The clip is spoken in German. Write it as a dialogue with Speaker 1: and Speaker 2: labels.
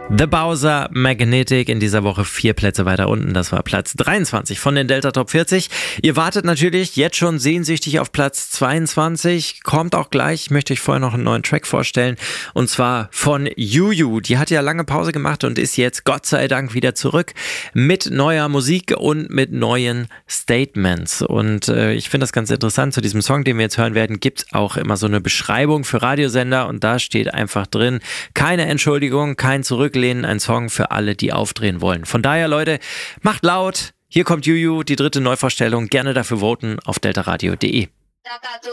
Speaker 1: The Bowser Magnetic in dieser Woche 4 Plätze weiter unten. Das war Platz 23 von den Delta Top 40. Ihr wartet natürlich jetzt schon sehnsüchtig auf Platz 22. Kommt auch gleich. Ich möchte euch vorher noch einen neuen Track vorstellen. Und zwar von Juju. Die hat ja lange Pause gemacht und ist jetzt Gott sei Dank wieder zurück mit neuer Musik und mit neuen Statements. Und ich finde das ganz interessant. Zu diesem Song, den wir jetzt hören werden, gibt es auch immer so eine Beschreibung für Radiosender. Und da steht einfach drin, keine Entschuldigung, kein Zurücklehnen, ein Song für alle, die aufdrehen wollen. Von daher, Leute, macht laut. Hier kommt Juju, die dritte Neuvorstellung. Gerne dafür voten auf deltaradio.de.